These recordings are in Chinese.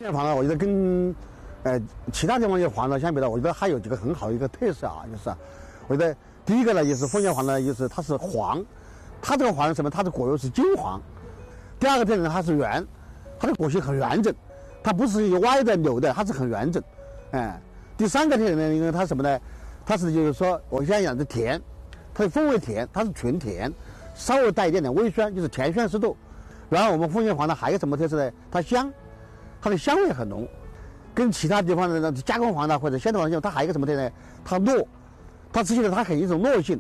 凤凰呢，我觉得跟其他地方的黄呢相比呢，我觉得还有几个很好的一个特色啊，就是我觉得第一个呢，就是凤仙黄呢，就是它是黄，它这个黄是什么？它的果肉是金黄。第二个特点呢，它是圆，它的果形很完整，它不是有歪的扭的，它是很完整。第三个特点呢，因为它什么呢？它是就是说，我现在讲的甜，它的风味甜，它是纯甜，稍微带一点点微酸，就是甜酸适度。然后我们凤仙黄呢还有什么特色呢？它香，它的香味很浓，跟其他地方的加工黄的或者鲜的黄它还有一个什么特点呢？它糯，它吃起来它很有一种糯性。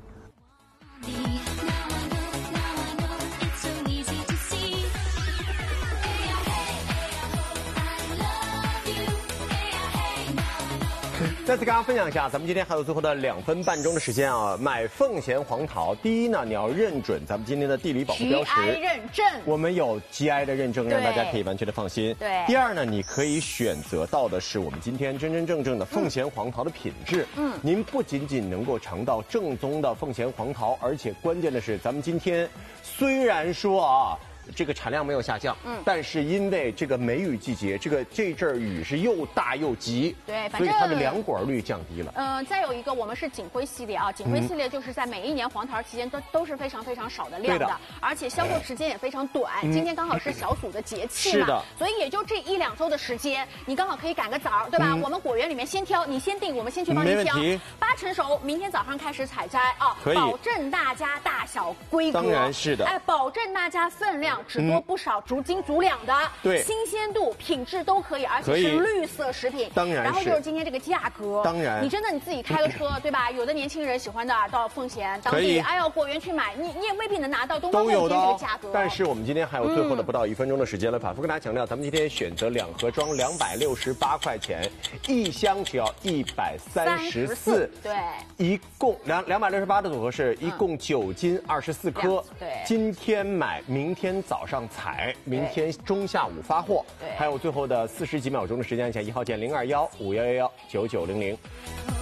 再次跟大家分享一下，咱们今天还有最后的2分半钟的时间啊！买凤贤黄桃，第一呢，你要认准咱们今天的地理保护标识 GI 认证， 我们有 GI 的认证，让大家可以完全的放心。 对。 第二呢，你可以选择到的是我们今天真真正正的凤贤黄桃的品质。您不仅仅能够尝到正宗的凤贤黄桃，而且关键的是，咱们今天虽然说啊，这个产量没有下降，但是因为这个梅雨季节，这阵雨是又大又急， 对， 所以它的凉果率降低了。 再有一个，我们是锦辉系列啊，锦辉系列就是在每一年黄桃期间都是非常非常少的量的，而且销售时间也非常短。今天刚好是小暑的节气嘛，所以也就这1、2周的时间，你刚好可以赶个早，对吧？我们果园里面先挑，你先定，我们先去帮你挑。8成熟，明天早上开始采摘啊，保证大家大小规格， 当然是的， 保证大家分量。只多不少，逐斤逐两的， 对， 新鲜度、品质都可以，而且是绿色食品， 当然。 然后就是今天这个价格， 当然， 你真的你自己开个车，对吧？有的年轻人喜欢的到凤贤当地，哎呦果园去买，你也未必能拿到东方凤仙这个价格。 但是我们今天还有最后的不到1分钟的时间了，反复跟大家强调，咱们今天选择2盒装268块钱，1箱只要134， 对， 一共268的组合是一共9斤24颗， 对， 今天买，明天早上采，明天中下午发货， 对， 还有最后的40几秒钟的时间，像1号键0215119900。